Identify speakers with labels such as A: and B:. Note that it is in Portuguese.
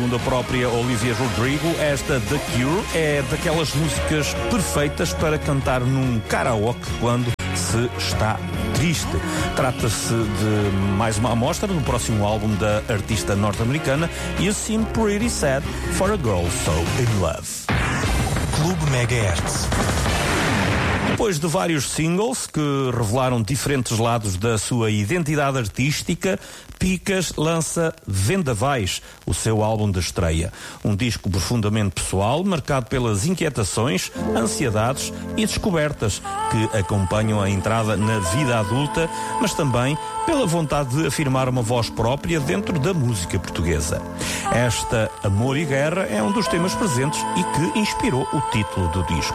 A: Segundo a própria Olivia Rodrigo, esta The Cure é daquelas músicas perfeitas para cantar num karaoke quando se está triste. Trata-se de mais uma amostra do próximo álbum da artista norte-americana You Seem Pretty Sad for a Girl So In Love.
B: Clube Megahertz.
A: Depois de vários singles que revelaram diferentes lados da sua identidade artística, Picas lança Vendavais, o seu álbum de estreia. Um disco profundamente pessoal, marcado pelas inquietações, ansiedades e descobertas que acompanham a entrada na vida adulta, mas também pela vontade de afirmar uma voz própria dentro da música portuguesa. Esta Amor e Guerra é um dos temas presentes e que inspirou o título do disco.